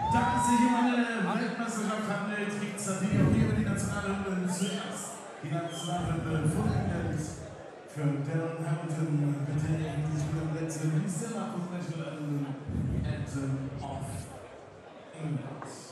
Da sich um eine Weltmeisterschaft handelt, trägt Sardinia auch hier die Nationalhymne zuerst. Die Nationalhymne von England für Darren Hamilton, bitte Englisch für den letzten. We still have the national anthem of England.